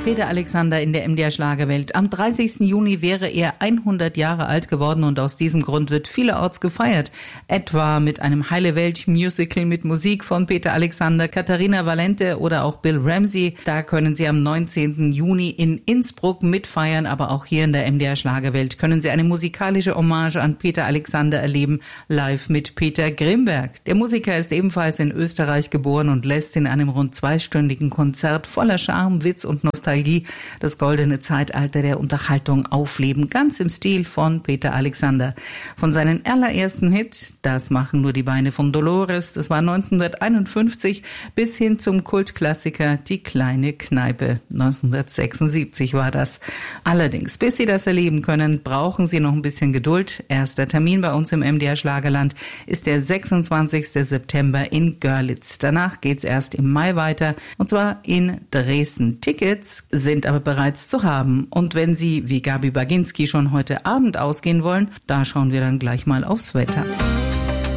Peter Alexander in der MDR Schlagerwelt. Am 30. Juni wäre er 100 Jahre alt geworden und aus diesem Grund wird vielerorts gefeiert. Etwa mit einem Heile-Welt-Musical mit Musik von Peter Alexander, Katharina Valente oder auch Bill Ramsey. Da können Sie am 19. Juni in Innsbruck mitfeiern, aber auch hier in der MDR Schlagerwelt können Sie eine musikalische Hommage an Peter Alexander erleben, live mit Peter Grimberg. Der Musiker ist ebenfalls in Österreich geboren und lässt in einem rund zweistündigen Konzert voller Charme, Witz und Nostalgie das goldene Zeitalter der Unterhaltung aufleben, ganz im Stil von Peter Alexander. Von seinen allerersten Hit, Das machen nur die Beine von Dolores, das war 1951, bis hin zum Kultklassiker Die kleine Kneipe, 1976 war das. Allerdings, bis Sie das erleben können, brauchen Sie noch ein bisschen Geduld. Erster Termin bei uns im MDR Schlagerland ist der 26. September in Görlitz. Danach geht's erst im Mai weiter, und zwar in Dresden. Tickets sind aber bereits zu haben. Und wenn Sie wie Gabi Baginski schon heute Abend ausgehen wollen, da schauen wir dann gleich mal aufs Wetter.